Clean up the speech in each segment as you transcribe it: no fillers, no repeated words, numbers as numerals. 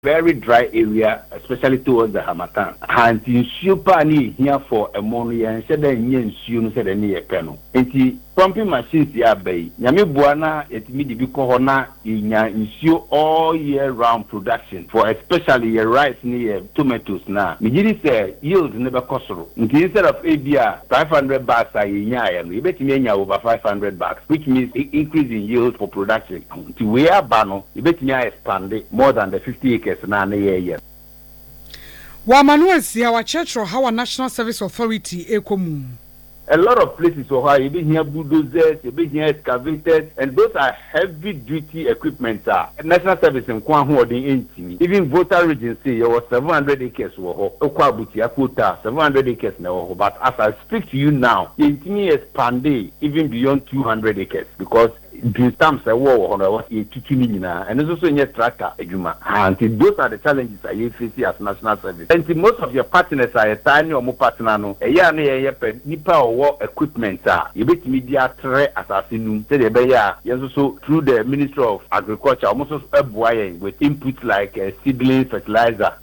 very dry area, especially towards the Hamatan. And in super here for a money and said that yen soon said any panel. And pumping machines ya bay. Yami buana it me the bikohona in all year round production for especially your rice near tomatoes now. Mijiri say yield never cost. Instead of ABR 500 bags a year, you bet me over 500 bags, which means increase in yield for production. To where bano, you bet me expand more than the 50 acres na year. Wa manuasi our church or our National Service Authority ekomu. A lot of places so you be here bulldozers, you be here excavators, and those are heavy duty equipment. National Service in Kwanhu even voter regency, there was 700 acres Okwabuti quota 700 acres now. But as I speak to you now, the intimi expanded even beyond 200 acres because in terms of war on and it's also in your tracker and those are the challenges I face as National Service. And most of your partners are a tiny or more partner no nipa or equipment you bet media tre assassinum say the also through the Ministry of Agriculture almost with inputs like seedling fertilizer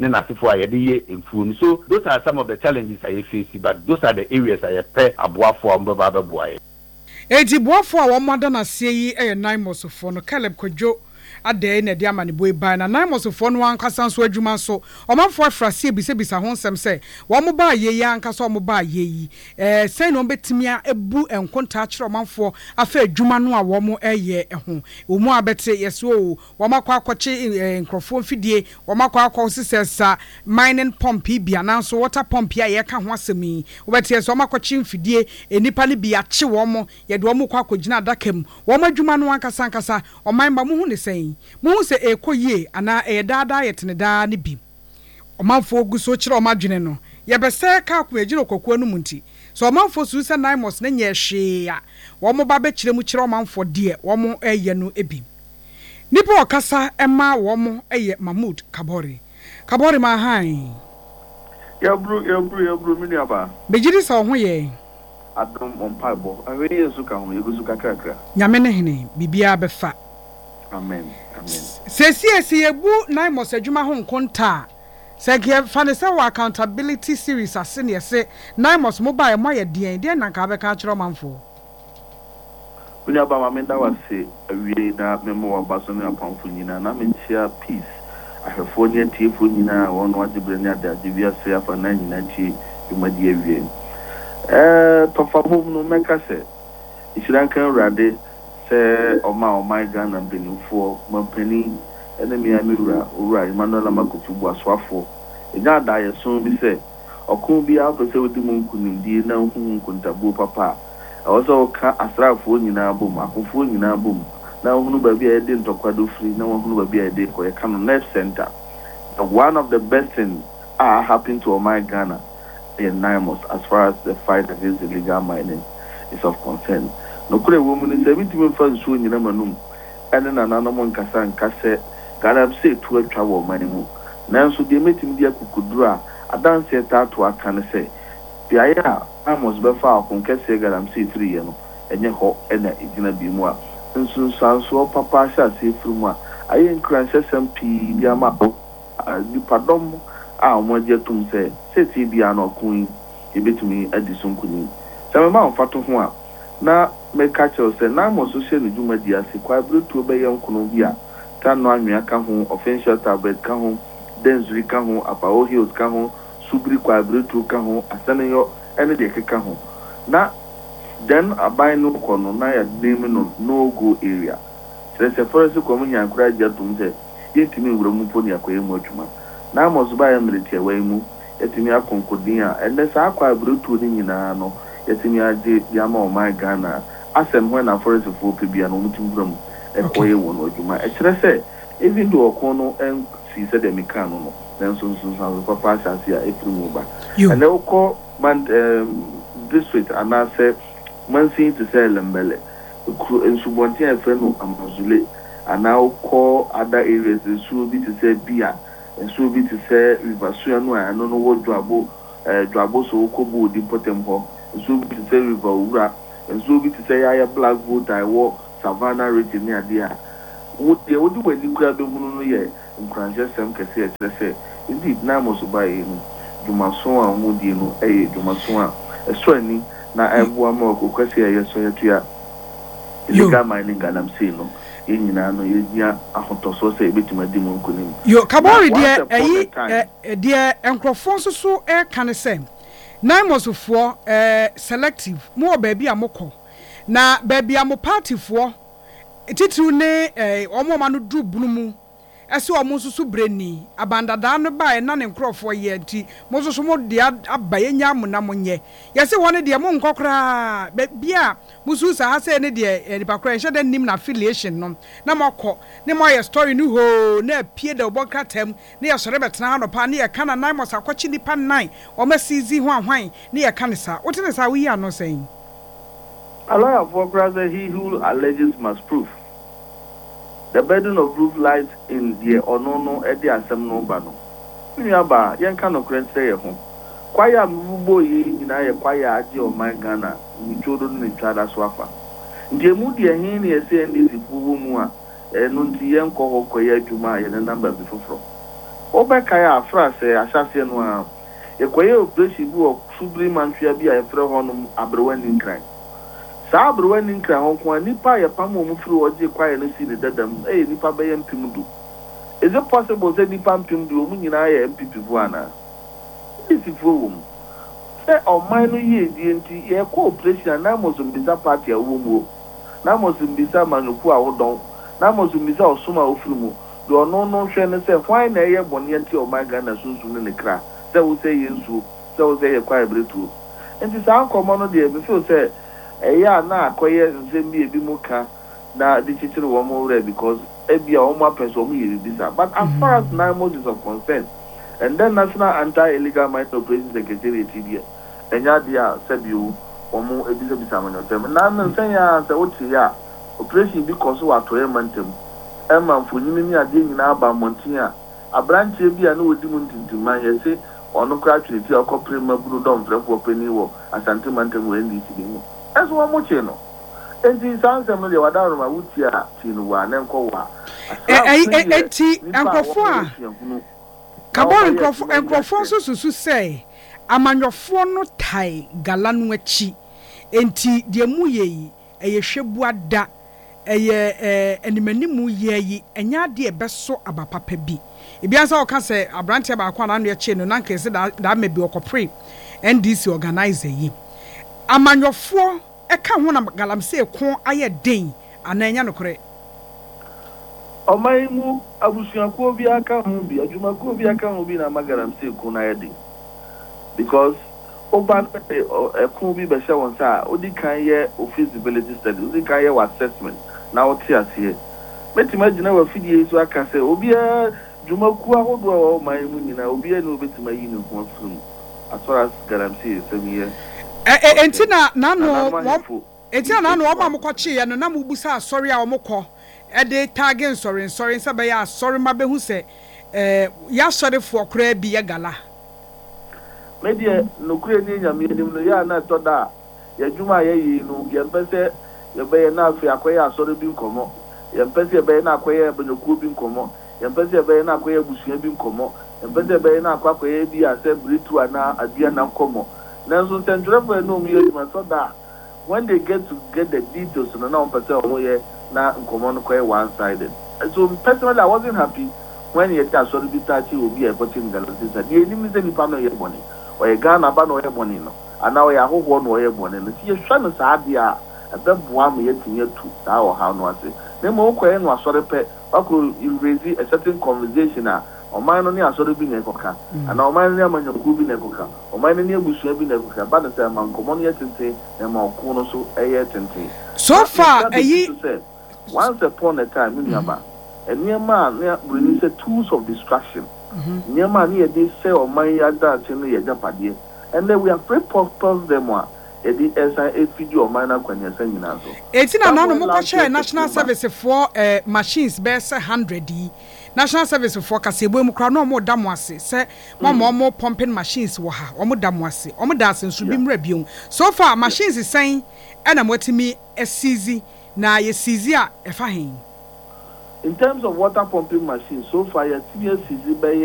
in food. So those are some of the challenges I face, but those are the areas I pay abua for mbaba. Eti boafo a wo madana sie yi nine mosofo no Caleb Kojo ade na dia mane boy ban na nine mosofo no ankasa so adwuma so omanfo afrase bisa ho nsem se wo mo ba ye ya ankasa wo mo ba ye yi sei no betimia ebu enkonta akire omanfo afa adwuma no a wo mo eye ho wo mu abete yeso wo makwa akwache nkrofo mfidie wo makwa akwa sisesa mining pump bia na so water pump ya ye ka ho asemi wo bete yeso wo makwache mfidie enipa ne bia che wo mo ye de wo mo kwa akogina adakam wo madwuma no ankasa omanba mu hu ne sei mu se ekoyie ana dada yetene da ne bi omanfo guso kire omadwene no ye bese ka akwa ejiro kokko anu munti so omanfo su se naimos na nye hwe ya wo mo ba be kire mu kire omanfo de wo mo eye no ebi nipa okasa ema wo mo eye Mahmood Kabori ma han ya bru mini aba bejiri sa ho ye adom on paibo awe yesu ka ho yegusu kakrakra nyame ne hene bibia befa amen sesi ebu naimos adwuma ho nkonta se ge fanese wa accountability series asene yese naimos mobile mo ye den na ka be ka kire manfo kunya ba ma menda wase awie na memo wa baso na pamfo nyina na mentia peace ahefo ne tiefo nyina won wajibre ne adaje wi ase afa na nyina chi umadi awie tofabum no meka se ishiran kan rade se oma Ghana benufo mampani enemi amira Emmanuel Amakotu bu aswafo enya da ye so bi se okun bi afese odi mu nkunimdi na hu nkuntabu papa also ka asrafo nyina bom akofo nyina bom na hunu ba bia de ntokwado free na hunu ba bia de ko ka no left center. One of the best things happened to my Ghana in Naimos as far as the fight against illegal mining is of concern. No kure wo mu ni 70 fans so nyina manum ene na nanom nkasa nkase Ghana say to atwa wo man mu nanso de metim dia kukuduru a adanse tato aka ne say bia ya Naimos be fa akonkese Ghana say 3 ye no enye ho ena igina bi mu a nsunsanso papa sha say furu mu a aye nkranse SMP dia ma di padom a mo je tum say ti bia na okun ebetumi adisonkuni sama ma mfato ho a na me catch us na mo social njuma dia se kwa bruto be yan kuno bia tano anwea ka ho offensive tablet ka ho denzuri ka ho apao hills ka ho subri kwa bruto ka ho asaneyo ene de ka ho na then abai no kono na ya name no go area se forest ko mu nya kura ja tum se yetimi wura mu poni akoye mu adwuma na mo zuba ya military wai mu yetimi akonkodin a ene sa akwa bruto ni nyina no yetimi ade yama o my Ghana asem when na forest for pebia no mutim wura mu ekoye won adwuma e kire se even though okono en si se de mekano no nanso so papa sase a efiri ba ene ukọ man district anase mansi to say lembele nsubonti efe no amazule ana ukọ other areas so bi to say bia so bi to say river so no ano no dwabo so ukobu di potem ho so bi to say river ura so bi to say ya black gold I wo savannah region near there would the wadi kura be hunu no ye nkranche sem kese e kire se indeed na mo so ba yi no dwumaso a mo die no dwumaso a eso ani na eboa ma okokwase ye so yetua illegal mining galamsey no nyina no yenya ahotoso se ebetima di mo nkonim yo kabori de enkrofon so e kan se naimosofo selective mo baabi amokọ na baabi amo party fo titru ne omo ma no du bunumu ese omo susu breni abandada no ba na ne nkrofo ye nti mo susu mo de abaye nya amuna monye yese woni de mo nkokra bia musu sa ha se ne de nipakra enche de nim na affiliation no na mokọ ne mo ye story nu ho na pie de obokatam ne ye sore betena ha no pa ne ye kana nine mos akwachi nipa 9 o ma sizi ho ahwan ne ye kana sa wotene sa wi ano sen a lawyer for brother he who alleges must prove. The burden of proof lies in the onono edi asem no ba no. Nyaba yen ka no krense ye ho. Kwaya mbubo yi nyina ye kwaya age o man Ghana ni chodo ni twada so afa. Ndie mu de hin ne ese ndi sifuwo mu a no nti yen ko hokoye adwuma ye ne number bi foforo. Obeka ya afra se asase no a ye koye operation bi o subri mantwa bi a ye fre ho no abrewani nkran. Sa abrewani nkran ho ko nipa ye pam mu firi oje kwaye no si ne dadam nipa be ye mpimdu. Is it possible that nipa mpimdu o mu nyina ye MPP bu ana? Isifuwo mu. Se o man no ye di enti ye ko operation na Mozambique party a wo mu. Na Mozambique manuku a wo don. Na Mozambique osuma ofirimu. Do no hwe ne se why na ye bone enti o man Ghana sunsun ne kra. Se wo se ye nsu, se wo se ye kwa ebretu. Enti sa ankomo no de be feel say eya na akoye nzembi ebi muka na di chichiri wo mo re because ebia o ma person mo yiri bisa. But as far as NIMOS is of concern, and then National Anti-Illegal Mining Operations Secretariat TDA, enya dia sebiu omo ebisa bisa manyo tem na nsen ya se oti ya operation bi koso wa to emantem ema mfonyimi ni ade nyina aba montin a abranche bi a na odi mu ntintiman ye se ono kra twiti akopre maburu don frefo pani wo asante mantem we ndi ti mu eso wa mo che no enti sansem no de wada ma wuti a tinu wa na nko wa enti enkofo a kabor enkofo susu say amanyofo no tai gala no achi enti de mu yeyi eye hwebuada eye animanimu yeyi enya de ebeso abapapa bi ebiansa o ka se abrante ba akwa na no eche no na nkese da mebi okopre NDC organizer yi amanyofo eka ho na galamse ko aye den ananya no kore omaimu abusuako bi aka ho bi adwumako bi aka ho bi na magaramse ko na aye den because oban ekun bi be she won sa odi kan ye feasibility study odi kan ye assessment na oti ase metima gina wa fidie so aka se obi dwumaku ahodo o man mu nyina obi na obetima yi ne ho frum as far as garamse semiye entina nano entina nano o ma mokwachi ye no na mubusa asori a o mokọ de target sorry se be ya asori ma be hu se ya sori fo kra bi ye gala media no kure ni nyame nim no ya na to da ya dwuma ya yi no ya pese ya be na afi akoya asori bi nkomo ya pese ya be na akoya banyoku bi nkomo ya pese ya be na akoya busua bi nkomo ya pese ya be na akoya bi ase britu ana adua na nkomo na so central for no mi yi ma so da when they get the details no na on pese o ye na nkomo no koy one sided. So personally I wasn't happy when you tell asori bi tachi obi e potin galansi sa ni ni se ni pa no ye boni oye Ghana ba no ye boni no ana oye ahoho no ye boni no ti ye hwa no sa ade a ebeboa me yetinye tu sa o ha no ase na mo koye no asori pe akuru raise a certain conversation a o man no ni asori bi na ekoka ana o man ni amanyoku bi na ekoka o man ni abusu bi na ekoka ba na say man komo no ye tente na ma oku no so eye tente so far once upon a time in Yaba and near man release tools of distraction near man near they say or my yada channel ya japadie and then we are free purpose them one the SIA video of minor when you're saying now so 18 and no share national service for machines best 100 national service for kasebo mu kra no mo damwase se mo pumping machines wo ha mo damwase mo dasen so bi mra biom so far machines saying and am watimi esizi na ye sizi a efa hen In terms of water pumping machines, so far your TSC by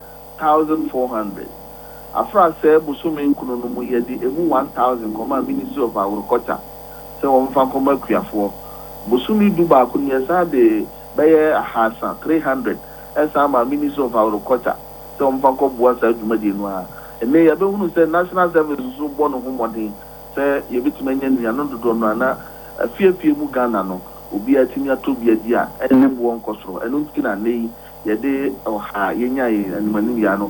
1,400. After say Busumi Kunomu yedi 1,000 comma Ministry of Agriculture. So on fan comma for Busumi Duba Kunyasa de Bayer Hasa 300 as I'm Ministry of Agriculture. So on fan comma was at Medinoa. And may have been say national service so born of home say you bit many and Donana a few Ghana no will be a senior to be a dear and then one costro and Unskin and Lay Yade or Ha Yenya and Maniano.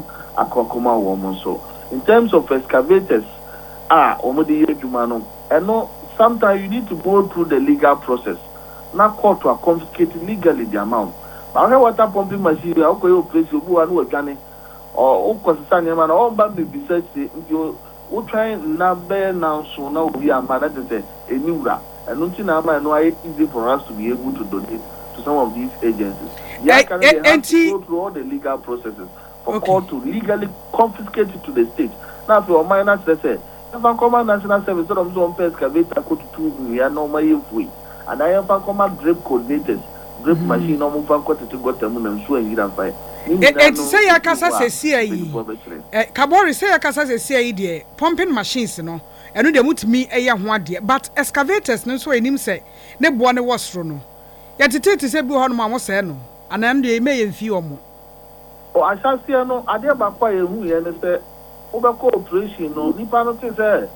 So in terms of excavators, Omodi Jumano, and no, sometimes you need to go through the legal process. Not court to confiscate legally the amount. But I water pumping machine, I'll go place you who are no Ghana or Okosani man, all but be said you try not bear now, so now we are mad at a new rap. And don't you know, I know it's easy for us to be able to donate to some of these agencies. Yeah, can they have to go through all the legal processes for court to legally confiscate it to the state. Now, for minors, they say, if I come on national service, sort of zone pay excavator, go to 2 years, no my way. And I have come on drape coordinators, drape machine, no move on to go to Moon and show and get fire. And say, I can say, CIE. Kabori say, I can say, CIE, pumping machines, you know, and they would me a young one dear, but excavators, no so in him say, ne one was thrown. Yet it is a blue on Mamma Seno, and then they may in few more. Oh, I shall see no idea about why you and say over cooperation no Nipano say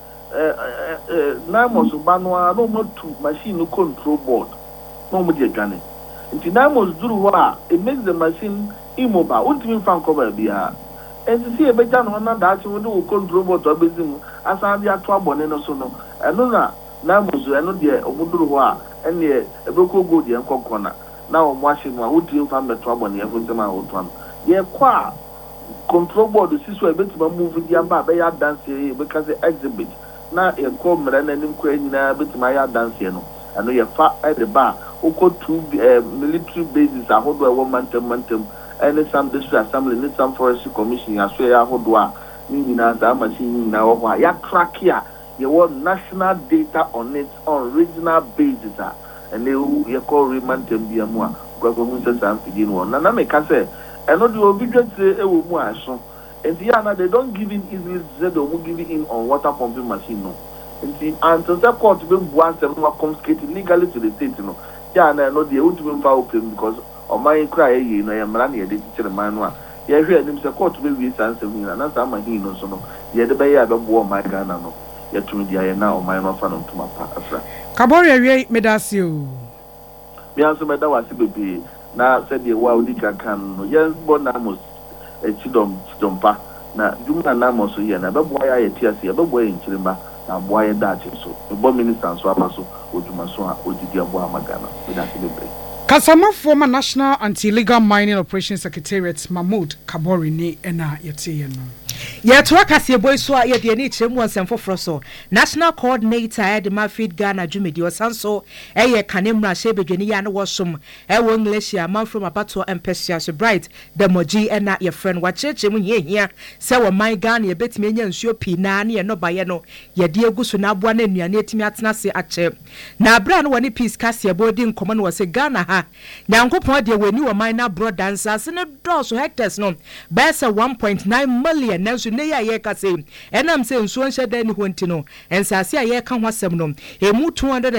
Namos Banwa no more to machine control board. No more Ghana. If Namos do what it makes the machine immobile, won't even find cover beer. And to see a better one that you do control board or business as I have trouble and so no. And no Namos and no dear Omudua and the Boko good and Kokona. Now I'm watching my would you find the trouble and everything I would run. Yeah, qua control board the system a bit move the amba by your dance because the exhibit. Now a come and then queen a bit my dance, you know. I know you're far at the bar, who go to military bases, I hold one mountain, and some district assembly, need some forestry commission, I swear I hold one. Meaning as a machine now, why you track here, you want national data on it on regional basis, and they you call remantum be a more. Government and begin one. And I make say. And not the obedient and they don't give in easily they don't give in on water pumping machine no. And so that court will once and confiscated legally to the state, you know. Yeah, and I know they won't even file claim because of my cry, you know, I am running a teacher manual. Yeah, here them say court will be answer me and that's how my he knows no. Yeah, the bay I don't war my Ghana no. Yet to me the now my no fan to my partner. Kabori Medasio. Me answer my that was baby. Na said the Wadi can no yes born Namos a chidom na Juma Namos here na boy I tears here boy in Chilimba na boy that so the bomb minister and so amaso Ojumaso Ojidia Boamagana with that baby. Kasama former National Anti-Illegal Mining Operations Secretariat Mahmoud Kabori ni ena yete no. Yeah, to work as your boy so yeah, the NHM was and for Froso. National Coordinator at the Mafid Ghana Jumidi was also a Kanimra Shebegini and Washum, a English man from Abato and Pessia so bright, the Moji and not your friend. What church when ye here, so my Ghana, a bit many and sure Pinani and no Bayano, ye dear Gusunabwan and Yaneti Matnasi at now, Brand one piece Cassia boarding common was a Ghana ha. Now, go point there when you were minor broad dancers and a door so hectares no, Bessa 1.9 million. Nanso ne ya ye ka say enam say nso nhyɛ dan ni hontino ensase a ye ka ho asɛm no emu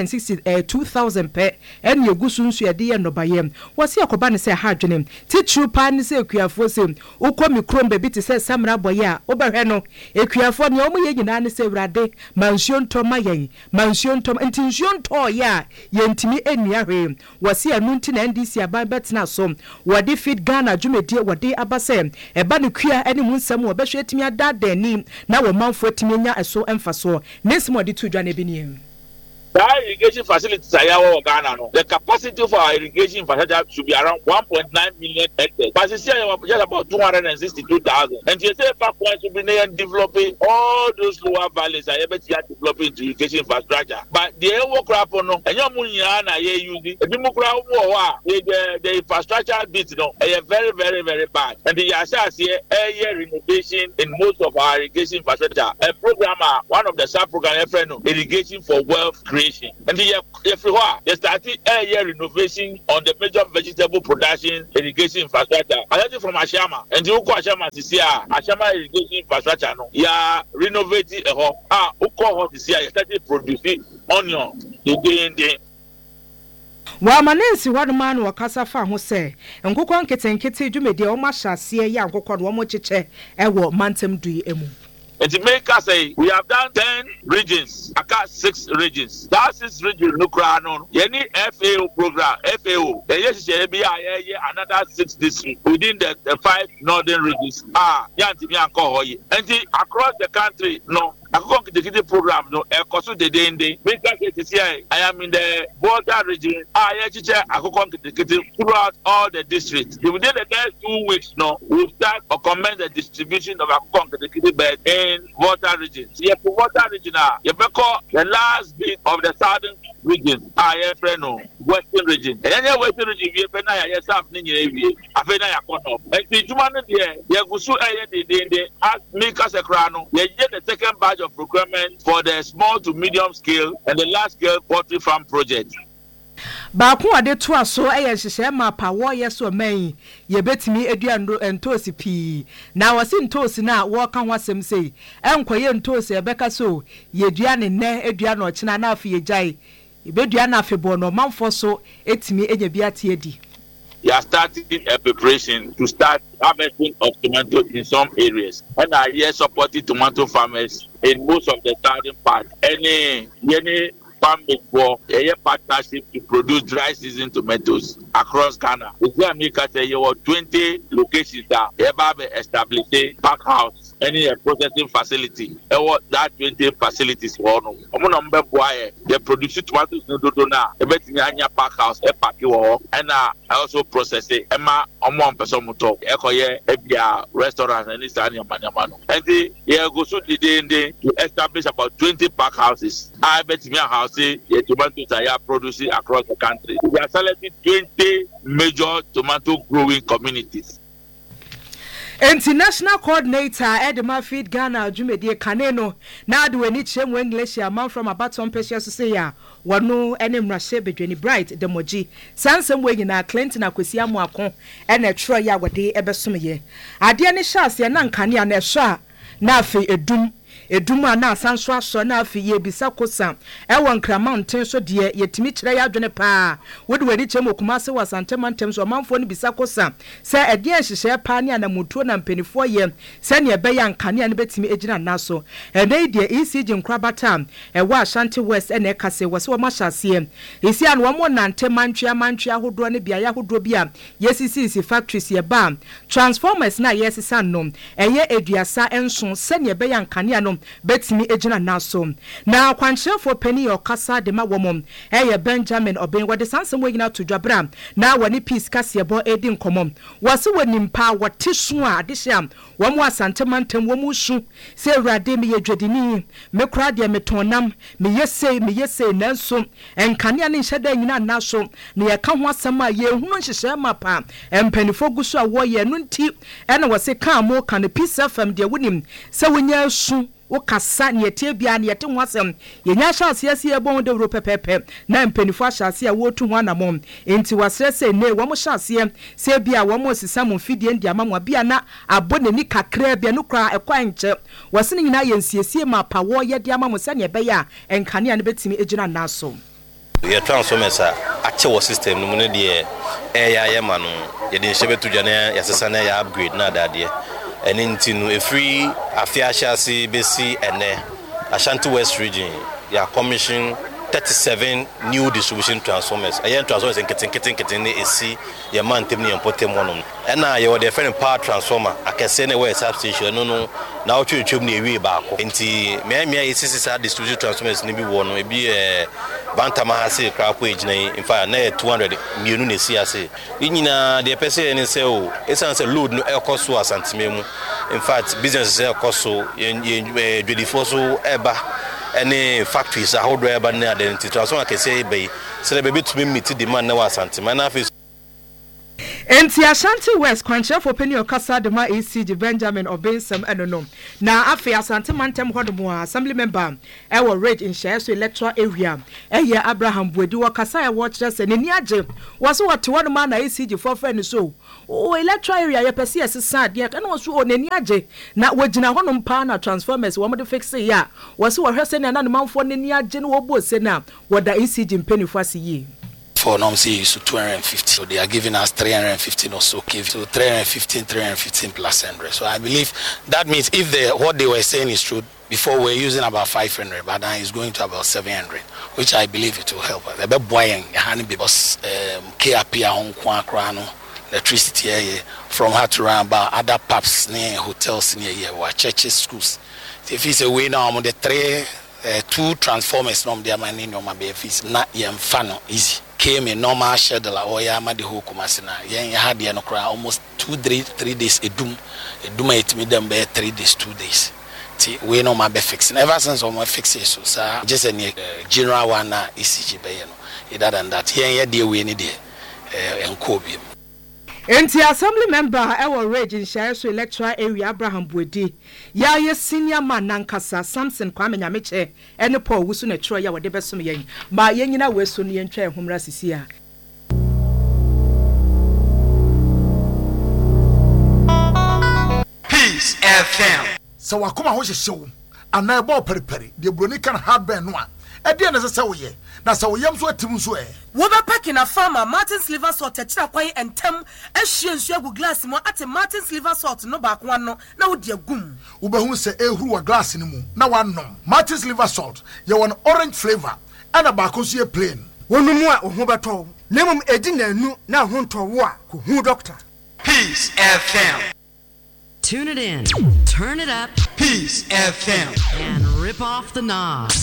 262,000 pe ɛne egusu nso ye de ye nobayem wɔse akoba ne sɛ ha adwenem titru pa ne sɛ ekuafo sɛ ukɔ mikrom be bi te sɛ samra boye a obɛhwɛ no ekuafo ne ɔmo ye nyina ne sɛ wrade mansuo ntɔma yɛn mansuo ntɔm enti nsuo ntɔ ye a ye ntimi enua hwe wɔse anu nti na NDC aban betena so wɔde feed Ghana dwumedie wɔde abasɛ ɛba ne kua ɛne mu nsɛm wɔ bɛhwɛ timi adada ni na wɔ manfo timi nya ɛso emfaso nesimo de to dwa na bi ni That irrigation facilities are in Ghana. The capacity for our irrigation infrastructure should be around 1.9 million hectares. But this year, just about 262,000. And you say Park Point should be developing all those lower valleys are able to develop into irrigation infrastructure. But the work crop on and your money using the infrastructure bit very, very, very bad. And the Yasha here air renovation in most of our irrigation infrastructure. A program, one of the sub program irrigation for wealth creation. creation. And they started a year renovation on the major vegetable production irrigation infrastructure. I heard it from Ashama. And you go Ashama this year, Ashama irrigation infrastructure. No, yeah, renovating a home. This year, started producing onion. Wa manensi wadman wakasa fa ho se nkokon ketenkete dwumede o ma hyase ya nkokon wo mo cheche ewo mantem dui emu. And to make us say, we have done 10 regions, aka 6 regions. That 6 regions, no crown on. Any FAO program, FAO. Yes, another 6 districts within the 5 northern regions. And across the country, no. The program, no, I am in the border region. Throughout all the districts. Within the next 2 weeks, no, we'll start or commence the distribution of a bed in water regions. You have water region, the last bit of the southern region, western region. And then western region, we have the second batch of procurement for the small to medium scale and the large scale poultry farm project. Baako ade to aso hyehyɛ ma pa wo yeso man ye betimi eduando entosi pi na wase ntosi na wo ka ho asem sei enkoye ntosi ebeka so ye dua ne ne edua no kina na afi ye jai ebedua na afi bo no manfo so etimi enya biate edi. You are starting a preparation to start harvesting of tomatoes in some areas. And I hear supporting tomato farmers in most of the southern part. Any farm for a partnership to produce dry season tomatoes across Ghana. You have 20 locations that have established a pack house, any processing facility. That 20 facilities for no. They produce tomatoes no do na. Pack house and I also process it. Emma on person moto. Restaurants and this and go so to establish about 20 pack houses. I bet me a house. The tomatoes are producing across the country. We are selecting 20 major tomato growing communities. International coordinator Edema Feed Ghana Jumedie Kaneno na adu eni chemu English ya man from Abaton Pesha so say ya wano ene mrashe bedweni bright demoji sansem we nyina Clinton akwesi amuako ene tro ya wade ebesomye ade ne hyase na nkane ya na ehwa na afi eduma na asanso aso na afi ye bisa kosa ewo nkramanten so de yetimi kire ya adwene pa wode wadi chem okumase wasantemantem so manfo ne bisa kosa se ede hyehyɛ pa ne anamutuo na mpanifo ye se ne ebe ya nkane ne betimi egina naso ene de ECG nkrabata ewo Ashanti West ene kase wose wo mahyasie esi an wo mo nante mantwea hodo ne bia ya hodo bia yesisi factories ye ba transformers na yesisa no eye eduasa enso se ne ebe ya nkane no betimi ejina naso na kwanchefo pani okasa de ma womom eye Benjamin Oben wode sansem wegina to dwabra na wani peace kasebo edi nkomom wase wanimpa wote so a adehia womo asantemantem womu su se urade me yedwedini me kra de metonam me yese nanso enkane ne nhyeda nyina naso ne yeka ho asem a ye hunu hyehyɛ mapa empanifo guso a wo ye no nti ene wase ka mo kan peace fm de wonim se wonya su okasa ne yetie bia ne yete ho asem yenya hyase asie bon de pepepe na mpanifo hyase a wotu ho anamom enti wasrese ne wo mo hyase se bia wo mo sisa mo fidie ndi amamwa bia na abone ni kakra bia no kra ekwa nche wasene nyina yensiesie ma pa wo ye de amamo se ne be ya enkane ne betimi ejina naso ye transformers a che wo system no ne de ya ma no ye de nhyebe to dwane ya sesa na ya upgrade na dade and into a free Afiashasi BC and Ashanti West region, ya commission 37 new distribution transformers. I am transformers and getting AC, your man Timney and Potemon. And now you are the different power transformer. I can send away a substation. No, now to tube near way back. And the is distribution transformers, maybe one, maybe a Bantamahasi crap wage, in fact, 200 million CSA. In the person and say, it's a load no air cost was antimemo. In fact, business is cost so in Judifoso Eba. Any factories are hold where near identity transformer can say by so the baby to me to demand no asante man office Enti Ashanti West kwanche for penny okasa de ma ECG Benjamin Obensem enonom na afi Asante Mantem hodomo assembly member e wo rage in share so electoral area eye Abraham Buedi wakasa e wo kire se nani age wo so wote wono ma na ECG for friend so o electoral area ye pese esesa de ka na wo so nani age na wogina honom pa na transformers wo mo de fix ya wo so wo hwese na na manfo nani age no wo bo se na wo da ECG mpenifo asiye for NOMC is to 250. So they are giving us 315 or so. So 315 plus 100. So I believe that means if what they were saying is true, before we were using about 500, but now it's going to about 700, which I believe it will help us. The boy because KRP electricity from her to run about other pubs near hotels near here, or churches, schools. If it's a way now, I'm on the 2 transformers no their money no ma be fees na yem fa no easy came a normal schedule or ya ma de ho kumase na yen had ye no kra almost 3 days edum it me them be 3 days 2 days ti we no ma be fixing ever since we fix it so sir just any general one na ECG be no other than that yen ye de we ni de enko bi. Enti assembly member ewo rage in share so electoral area Abraham Buedi ya ye senior man nankasa Samson Kwame Nyameche ene Paul wusu na tro ya wode besom yen ma yenyina weso ne yentwa ehumra sisi a Peace FM so wakoma ho hyehyew ana ebo periperi de broni kan hardware no a ede na sese wo ye na sa wo yam so atim so wo be packing a farmer Martin's liver salt techira kwan entem ehwie nsu agu glass mo ate Martin's liver salt no ba kwa no na wo de agum wo be hu se ehuru wa glass ni mu na wanom Martin's liver salt ye won orange flavor ana ba ko so ye plain wonumu a ho beto nemum edi nanu na ho ntowo a ko hu doctor. Peace FM. Tune it in, turn it up, Peace FM, and rip off the knob.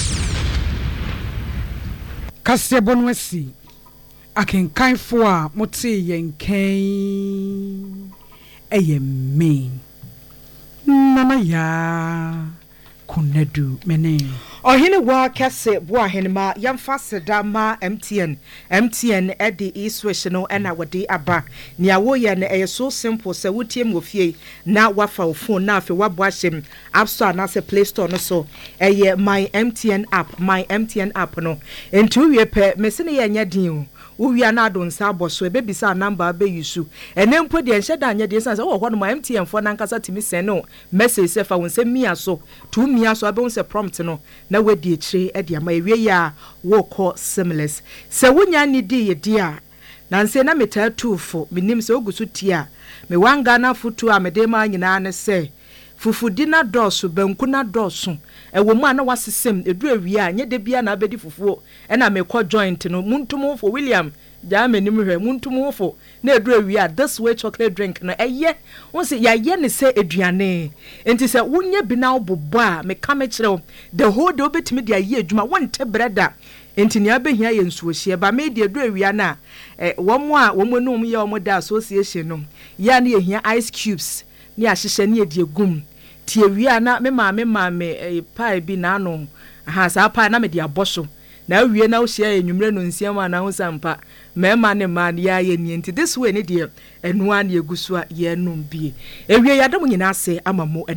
Kasia bonwesi akenkanfo a mote yenkan eyeme mama ya kunadu mene ohine wa kase bo ahenema yamfa seda ma MTN edi iswish no na wodi aba nia wo ye na so simple se wotiem wo fie na wafa phone na afi wabo ahyem App Store na se Play Store no so my MTN app no entu wie pe mesene ye nya din uwia na adon sa boso ebebisa number be yusu enempo de enhyeda anya de sense wo ho no MTN fo na nkasa timi sen no message se fa won se mia so 2 mia so abe won se prompt no na wadi ekire e de ama ewie ya wo ko seamless se wonya ni di ye dia na nse na meta tufo minim se ogusu tia me wanga na futu a mede ma nyina ne se fufudi na doso banku na doso ewo mu ana wasesem edu awie a nye de bia na abedi fufuo e na me ko joint no muntumu fo William ja menim hwe muntumu fo na edu awie a this way chocolate drink no eye won se ya ye ne se eduane enti se wonye bi na obobo a me ka me kire the whole day obetimi de aye adwuma won te breda enti ne abehia ye nsuo hie ba me de edu awie na womo a womo no ye womo da association no ya na ye hia ice cubes ni ahihye ne edi egum tie wi na me maame pie bi na no ha sa pie na me de aboso na wi na wo hia enwumre no nsiam ana ho sampa mema ne ma ya ye ni enti this way ne de enu an ye gusu a ye num bie ewie yadam nyina ase amamo